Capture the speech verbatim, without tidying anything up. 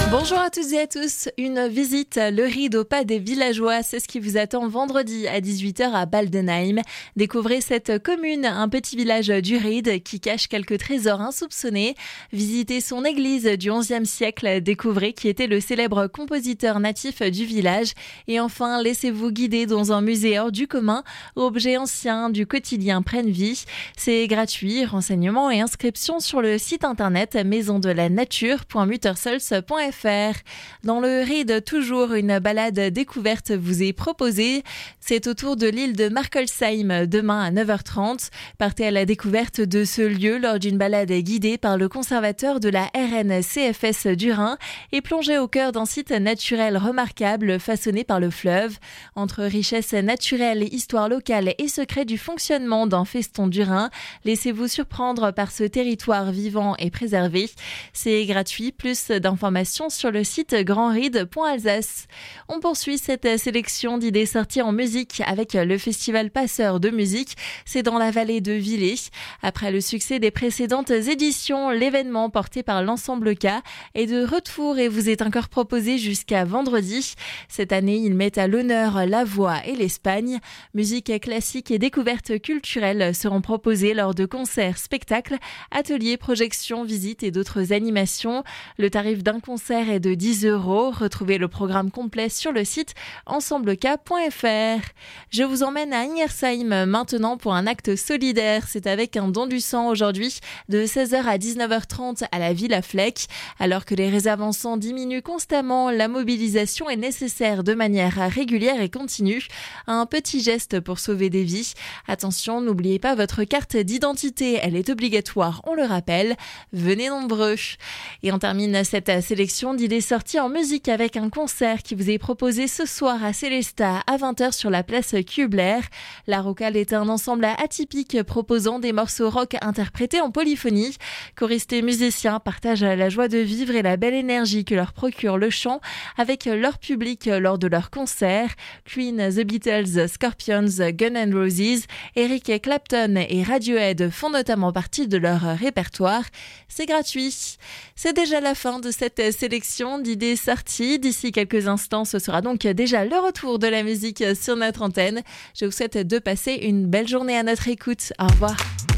Bonjour à toutes et à tous, une visite, le ride au pas des villageois, c'est ce qui vous attend vendredi à dix-huit heures à Baldenheim. Découvrez cette commune, un petit village du Ride qui cache quelques trésors insoupçonnés. Visitez son église du onzième siècle, découvrez qui était le célèbre compositeur natif du village. Et enfin, laissez-vous guider dans un musée hors du commun, objets anciens du quotidien prennent vie. C'est gratuit, renseignements et inscriptions sur le site internet maison de la nature point muttersols point f r. Dans le Ride, toujours une balade découverte vous est proposée. C'est autour de l'île de Markolsheim demain à neuf heures trente. Partez à la découverte de ce lieu lors d'une balade guidée par le conservateur de la R N C F S du Rhin et plongez au cœur d'un site naturel remarquable façonné par le fleuve. Entre richesse naturelle, histoire locale et secret du fonctionnement d'un feston du Rhin, laissez-vous surprendre par ce territoire vivant et préservé. C'est gratuit, plus d'informations sur le site grand ride point alsace. On poursuit cette sélection d'idées sorties en musique avec le festival Passeur de musique. C'est dans la vallée de Villers. Après le succès des précédentes éditions, l'événement porté par l'ensemble K est de retour et vous est encore proposé jusqu'à vendredi. Cette année, il met à l'honneur la voix et l'Espagne. Musique classique et découvertes culturelles seront proposées lors de concerts, spectacles, ateliers, projections, visites et d'autres animations. Le tarif d'un concert est de dix euros. Retrouvez le programme complet sur le site ensembleK point f r. Je vous emmène à Ingersheim maintenant pour un acte solidaire. C'est avec un don du sang aujourd'hui de seize heures à dix-neuf heures trente à la Villa Fleck. Alors que les réserves en sang diminuent constamment, la mobilisation est nécessaire de manière régulière et continue. Un petit geste pour sauver des vies. Attention, n'oubliez pas votre carte d'identité. Elle est obligatoire, on le rappelle. Venez nombreux. Et on termine cette sélection d'idées sorties en musique avec un concert qui vous est proposé ce soir à Célestat à vingt heures sur la place Kubler. La Rocale est un ensemble atypique proposant des morceaux rock interprétés en polyphonie. Choristes et musiciens partagent la joie de vivre et la belle énergie que leur procure le chant avec leur public lors de leurs concerts. Queen, The Beatles, Scorpions, Guns N' Roses, Eric Clapton et Radiohead font notamment partie de leur répertoire. C'est gratuit. C'est déjà la fin de cette sélection d'idées sorties. D'ici quelques instants, ce sera donc déjà le retour de la musique sur notre antenne. Je vous souhaite de passer une belle journée à notre écoute. Au revoir.